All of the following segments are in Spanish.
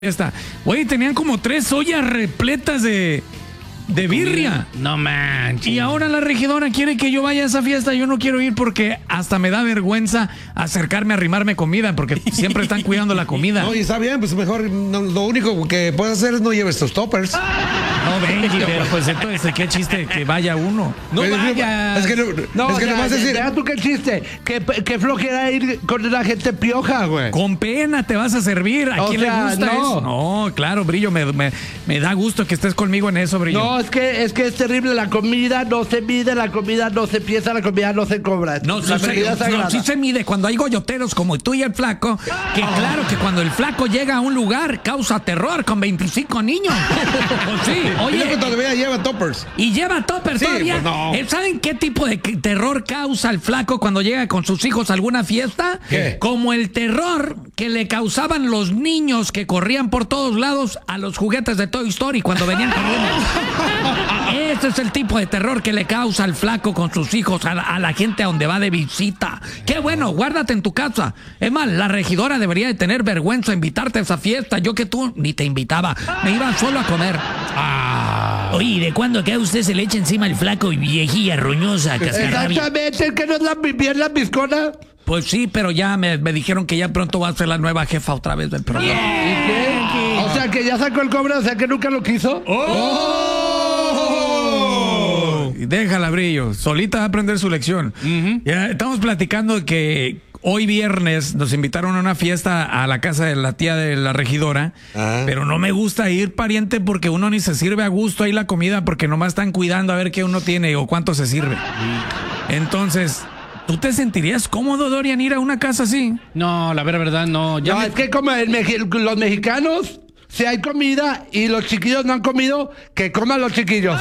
Esta, güey, tenían como 3 ollas repletas de birria. No manches. Y ahora la regidora quiere que yo vaya a esa fiesta. Yo no quiero ir porque hasta me da vergüenza acercarme a arrimarme comida porque siempre están cuidando la comida. No, y está bien, pues mejor lo único que puedes hacer es no lleves tus toppers. No, Benji, pero pues entonces, ¿qué chiste que vaya uno? No vayas. Es que no vas a decir. Deja tú qué chiste. Qué flojera ir con la gente pioja, güey. Con pena te vas a servir. ¿A quién le gusta eso? No, claro, Brillo, me da gusto que estés conmigo en eso, Brillo. No, es que es terrible. La comida no se mide, la comida no se piensa, la comida no se cobra. No, sí se mide cuando hay goyoteros como tú y el flaco, que claro que cuando el flaco llega a un lugar causa terror con 25 niños. Pues sí, oye. Y todavía lleva toppers. Y lleva toppers Sí, todavía. pues no. ¿Saben qué tipo de terror causa el flaco cuando llega con sus hijos a alguna fiesta? ¿Qué? Como el terror que le causaban los niños que corrían por todos lados a los juguetes de Toy Story cuando venían corriendo. Ese es el tipo de terror que le causa al flaco con sus hijos a la gente a donde va de visita. Qué bueno, guárdate en tu casa. Es más, la regidora debería de tener vergüenza invitarte a esa fiesta. Yo que tú ni te invitaba, me iba solo a comer. Oye, ¿de cuándo acá usted se le echa encima el flaco y viejilla roñosa, cascarrabia? Exactamente, el que nos da bien la piscona. Pues sí, pero ya me dijeron que ya pronto va a ser la nueva jefa otra vez del programa. ¿Y qué? O sea, que ya sacó el cobre, o sea, que nunca lo quiso. Déjala, Brillo. Solita va a aprender su lección. Ya estamos platicando de que hoy viernes nos invitaron a una fiesta a la casa de la tía de la regidora. Pero no me gusta ir, pariente, porque uno ni se sirve a gusto ahí la comida porque nomás están cuidando a ver qué uno tiene o cuánto se sirve. Entonces, ¿tú te sentirías cómodo, Dorian, ir a una casa así? No, la verdad no. No, es que como los mexicanos, si hay comida y los chiquillos no han comido, que coman los chiquillos.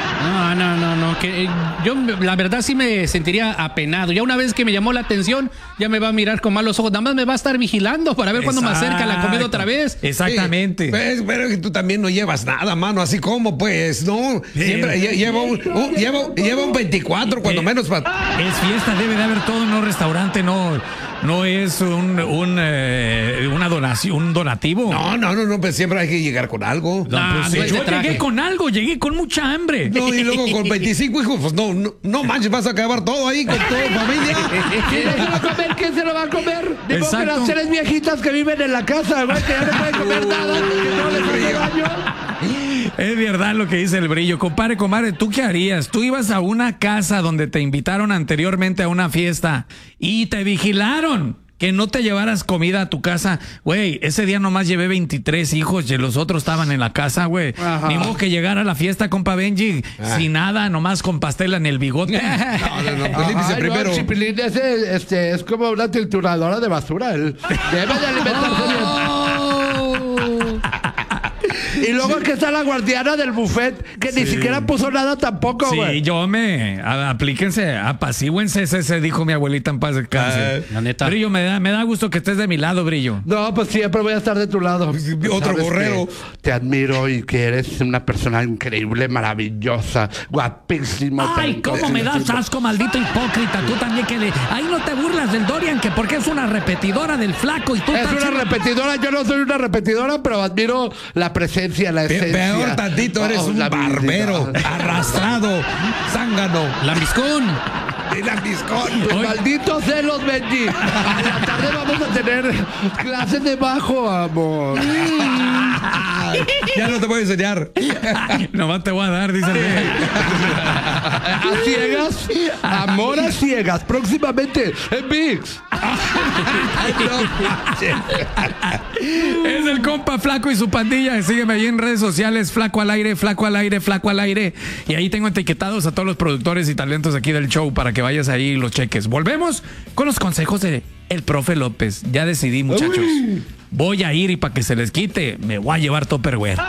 No. Que yo la verdad sí me sentiría apenado. Ya una vez que me llamó la atención, ya me va a mirar con malos ojos. Nada más me va a estar vigilando para ver cuándo me acerca la comida otra vez. Exactamente. Sí, pues, pero que tú también no llevas nada, mano, así como, pues, ¿no? Siempre lleva un 24, cuando menos. Es fiesta, debe de haber todo en un restaurante, no es una donación, un donativo. No, pues siempre hay que llegar con algo. Yo llegué con algo, llegué con mucha hambre. No, y luego con 25 hijos, pues no manches, vas a acabar todo ahí con toda familia. ¿Quién se lo va a comer? Digo que Exacto. las 3 viejitas que viven en la casa, güey, que ya no pueden comer nada, que no les hace daño. Es verdad lo que dice el Brillo. Compadre, ¿tú qué harías? Tú ibas a una casa donde te invitaron anteriormente a una fiesta y te vigilaron que no te llevaras comida a tu casa. Güey, ese día nomás llevé 23 hijos y los otros estaban en la casa, güey. Ni modo que llegara a la fiesta, compa Benji, sin nada, nomás con pastel en el bigote. No, pues límpiese primero. El chipilín ese es como una trituradora de basura. Él debe de alimentarse bien. Y luego que está la guardiana del buffet, que ni siquiera puso nada tampoco, güey. Sí, aplíquense, apacíguense, ese dijo mi abuelita en paz descanse. La neta. Brillo, me da gusto que estés de mi lado, Brillo. No, pues siempre voy a estar de tu lado. Otro Sabes borrero. que Te admiro y que eres una persona increíble, maravillosa, guapísima. Ay, cómo me das asco, maldito hipócrita. Tú también ahí no te burlas del Dorian, que porque es una repetidora del flaco y tú Es estás una repetidora, yo no soy una repetidora, pero admiro la presencia, la esencia. Peor tantito, eres un la barbero, habilidad. arrastrado, zángano. Lambiscón. Tus malditos celos, Benji. A la tarde vamos a tener clases de bajo, amor. Ya no te voy a enseñar. Nomás te voy a dar, dice el Benji. A ciegas, amor a ciegas, próximamente en ViX. Es el compa Flaco y su pandilla. Sígueme ahí en redes sociales, Flaco al aire, Flaco al aire, Flaco al aire. Y ahí tengo etiquetados a todos los productores y talentos aquí del show para que vayas ahí y los cheques. Volvemos con los consejos de el profe López. Ya decidí, muchachos. Voy a ir y para que se les quite, me voy a llevar Tupperware.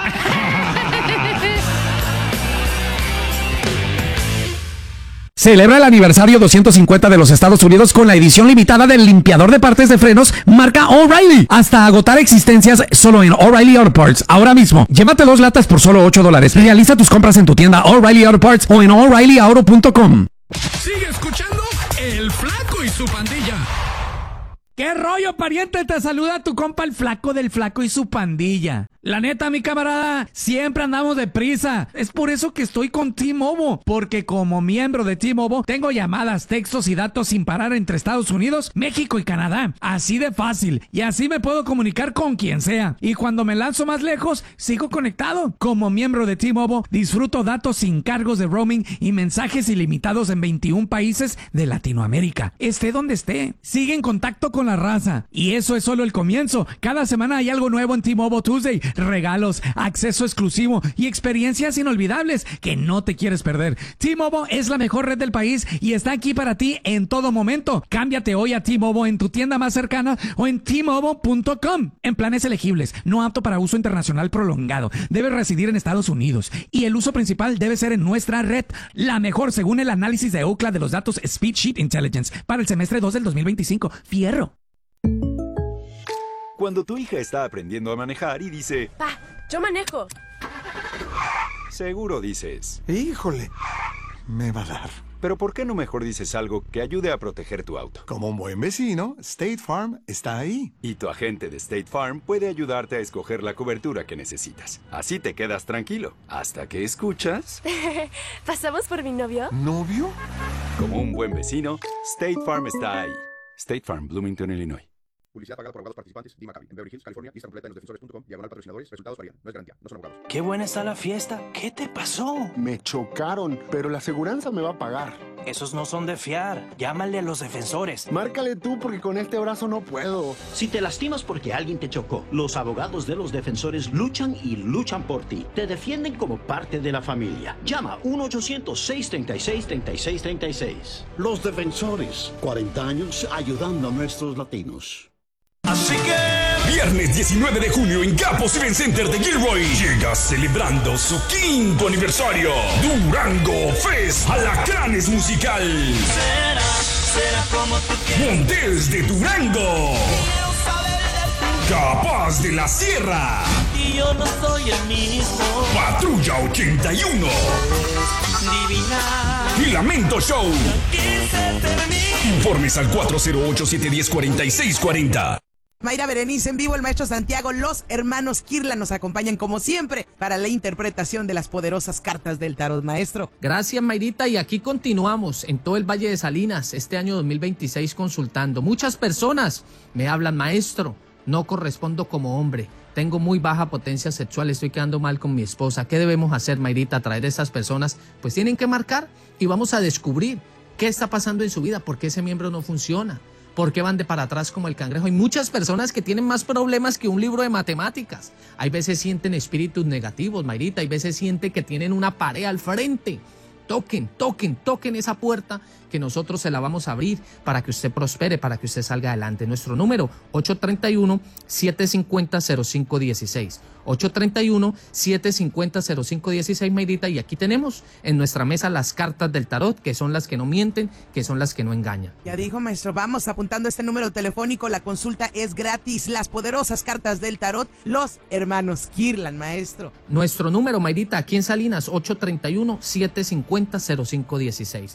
Celebra el aniversario 250 de los Estados Unidos con la edición limitada del limpiador de partes de frenos marca O'Reilly. Hasta agotar existencias solo en O'Reilly Auto Parts. Ahora mismo, llévate 2 latas por solo $8. Realiza tus compras en tu tienda O'Reilly Auto Parts o en o'ReillyAuto.com. Sigue escuchando El Flaco y su pandilla. ¿Qué rollo, pariente? Te saluda tu compa el Flaco del Flaco y su pandilla. La neta, mi camarada, siempre andamos deprisa. Es por eso que estoy con T-Mobile, porque como miembro de T-Mobile tengo llamadas, textos y datos sin parar entre Estados Unidos, México y Canadá. Así de fácil. Y así me puedo comunicar con quien sea. Y cuando me lanzo más lejos, sigo conectado. Como miembro de T-Mobile, disfruto datos sin cargos de roaming y mensajes ilimitados en 21 países de Latinoamérica. Esté donde esté. Sigue en contacto con la raza. Y eso es solo el comienzo. Cada semana hay algo nuevo en T-Mobile Tuesday. Regalos, acceso exclusivo y experiencias inolvidables que no te quieres perder. T-Mobile es la mejor red del país y está aquí para ti en todo momento. Cámbiate hoy a T-Mobile en tu tienda más cercana o en T-Mobile.com. En planes elegibles, no apto para uso internacional prolongado. Debes residir en Estados Unidos y el uso principal debe ser en nuestra red. La mejor según el análisis de Ookla de los datos Speedsheet Intelligence para el semestre 2 del 2025. Fierro. Cuando tu hija está aprendiendo a manejar y dice... ¡Pa! ¡Yo manejo! Seguro dices... Híjole, me va a dar. Pero ¿por qué no mejor dices algo que ayude a proteger tu auto? Como un buen vecino, State Farm está ahí. Y tu agente de State Farm puede ayudarte a escoger la cobertura que necesitas. Así te quedas tranquilo, hasta que escuchas... ¿Pasamos por mi novio? ¿Novio? Como un buen vecino, State Farm está ahí. State Farm, Bloomington, Illinois. Publicidad pagada por abogados participantes. Dima Cavi. En Beverly Hills, California. Lista completa en losdefensores.com. Diagonal patrocinadores. Resultados varían. No es garantía. No son abogados. Qué buena está la fiesta. ¿Qué te pasó? Me chocaron, pero la aseguranza me va a pagar. Esos no son de fiar. Llámale a los defensores. Márcale tú porque con este brazo no puedo. Si te lastimas porque alguien te chocó, los abogados de los defensores luchan y luchan por ti. Te defienden como parte de la familia. Llama 1-800-636-3636. Los defensores. 40 años ayudando a nuestros latinos. Así que... Viernes 19 de junio en Gapos Event Center de Gilroy llega celebrando su 5º aniversario. Durango Fest Alacranes Musical. Será como tú quieres. Montes de Durango. Quiero saber de ti. Capaz de la Sierra. Y yo no soy el mismo. Patrulla 81. Divina. Y Lamento Show. Aquí se termina. Informes al 408-710-4640. Mayra Berenice en vivo, el maestro Santiago, los hermanos Kirla nos acompañan como siempre para la interpretación de las poderosas cartas del tarot, maestro. Gracias, Mayrita, y aquí continuamos en todo el Valle de Salinas este año 2026 consultando. Muchas personas me hablan, maestro, no correspondo como hombre, tengo muy baja potencia sexual, estoy quedando mal con mi esposa. ¿Qué debemos hacer, Mayrita? Traer a esas personas, pues tienen que marcar y vamos a descubrir qué está pasando en su vida, por qué ese miembro no funciona. ¿Por qué van de para atrás como el cangrejo? Hay muchas personas que tienen más problemas que un libro de matemáticas. Hay veces sienten espíritus negativos, Mayrita. Hay veces sienten que tienen una pared al frente. Toquen esa puerta que nosotros se la vamos a abrir para que usted prospere, para que usted salga adelante. Nuestro número, 831-750-0516. 831-750-0516, Mayrita. Y aquí tenemos en nuestra mesa las cartas del tarot, que son las que no mienten, que son las que no engañan. Ya dijo, maestro, vamos apuntando este número telefónico. La consulta es gratis. Las poderosas cartas del tarot, los hermanos Kirlan, maestro. Nuestro número, Mayrita, aquí en Salinas, 831-750-0516.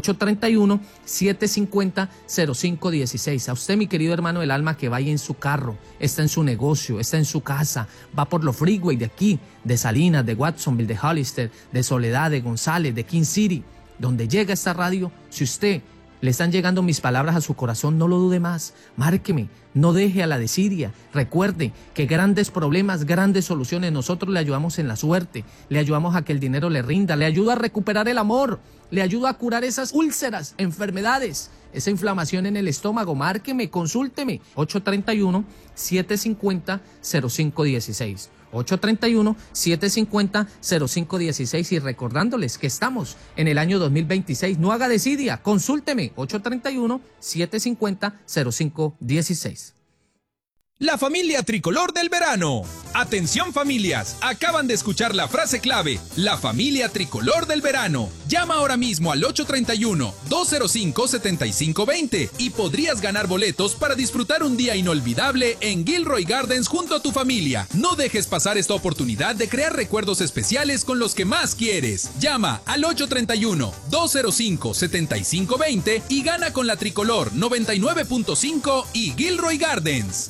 831-750-0516. A usted, mi querido hermano del alma, que vaya en su carro, está en su negocio, está en su casa, va por los freeway de aquí, de Salinas, de Watsonville, de Hollister, de Soledad, de González, de King City, donde llega esta radio. Si usted le están llegando mis palabras a su corazón, no lo dude más, márqueme, no deje a la desidia. Recuerde que grandes problemas, grandes soluciones, nosotros le ayudamos en la suerte, le ayudamos a que el dinero le rinda, le ayuda a recuperar el amor, le ayuda a curar esas úlceras, enfermedades, esa inflamación en el estómago. Márqueme, consúlteme, 831-750-0516. 831-750-0516 y recordándoles que estamos en el año 2026. No haga desidia, consúlteme, 831-750-0516. La familia tricolor del verano. Atención familias, acaban de escuchar la frase clave, la familia tricolor del verano. Llama ahora mismo al 831-205-7520 y podrías ganar boletos para disfrutar un día inolvidable en Gilroy Gardens junto a tu familia. No dejes pasar esta oportunidad de crear recuerdos especiales con los que más quieres. Llama al 831-205-7520 y gana con la tricolor 99.5 y Gilroy Gardens.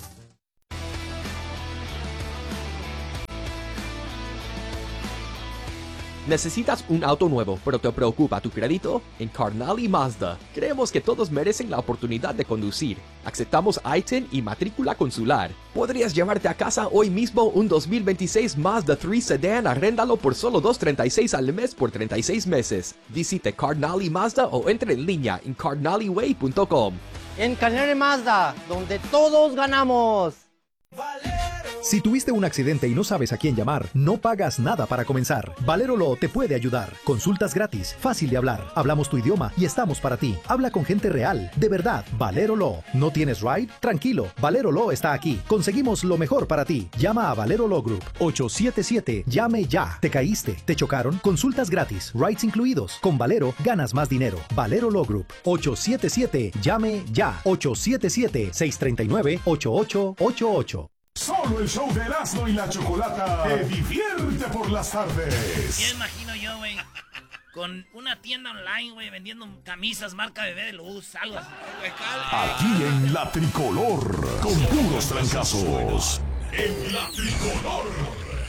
¿Necesitas un auto nuevo, pero te preocupa tu crédito? En Carnally Mazda, creemos que todos merecen la oportunidad de conducir. Aceptamos ITIN y matrícula consular. Podrías llevarte a casa hoy mismo un 2026 Mazda 3 Sedan, arréndalo por solo $236 al mes por 36 meses. Visite Carnally Mazda o entre en línea en carnallyway.com. En Carnally Mazda, donde todos ganamos. Si tuviste un accidente y no sabes a quién llamar, no pagas nada para comenzar. Valero Law te puede ayudar. Consultas gratis, fácil de hablar. Hablamos tu idioma y estamos para ti. Habla con gente real, de verdad. Valero Law. ¿No tienes ride? Tranquilo, Valero Law está aquí. Conseguimos lo mejor para ti. Llama a Valero Law Group. 877. Llame ya. ¿Te caíste? ¿Te chocaron? Consultas gratis, rides incluidos. Con Valero ganas más dinero. Valero Law Group. 877. Llame ya. 877-639-8888. Solo el show de Erasmo y la Chocolata te divierte por las tardes. Ya imagino yo, güey, con una tienda online, güey, vendiendo camisas marca Bebé de Luz, algo así. Aquí en La Tricolor, con puros trancazos. En La Tricolor.